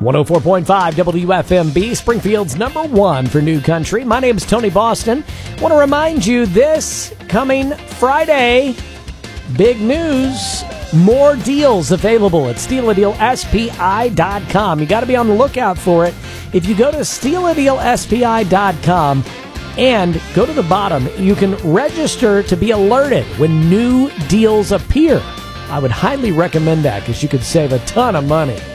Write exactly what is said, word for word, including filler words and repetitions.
one oh four point five W F M B, Springfield's number one for new country. My name's Tony Boston. Want to remind you this coming Friday, big news, more deals available at steal a deal S P I dot com. You got to be on the lookout for it. If you go to steal a deal S P I dot com and go to the bottom, you can register to be alerted when new deals appear. I would highly recommend that because you could save a ton of money.